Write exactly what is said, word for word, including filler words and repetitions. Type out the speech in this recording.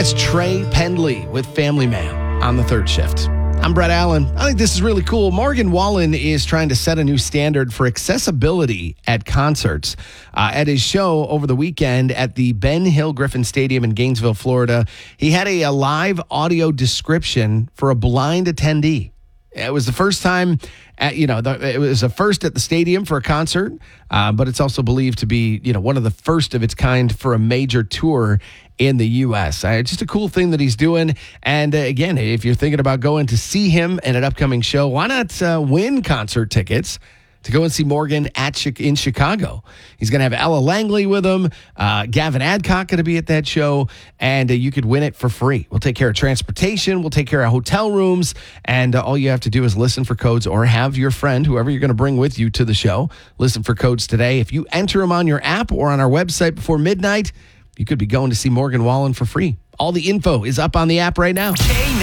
That's Trey Pendley with Family Man on the third shift. I'm Brett Allen. I think this is really cool. Morgan Wallen is trying to set a new standard for accessibility at concerts. Uh, at his show over the weekend at the Ben Hill Griffin Stadium in Gainesville, Florida, he had a, a live audio description for a blind attendee. It was the first time, at, you know, the, it was a first at the stadium for a concert, uh, but it's also believed to be, you know, one of the first of its kind for a major tour in the U S. Uh, just a cool thing that he's doing. And uh, again, if you're thinking about going to see him at an upcoming show, why not uh, win concert tickets to go and see Morgan at in Chicago? He's going to have Ella Langley with him. Uh, Gavin Adcock going to be at that show, and uh, you could win it for free. We'll take care of transportation. We'll take care of hotel rooms, and uh, all you have to do is listen for codes or have your friend, whoever you're going to bring with you to the show, listen for codes today. If you enter them on your app or on our website before midnight, you could be going to see Morgan Wallen for free. All the info is up on the app right now.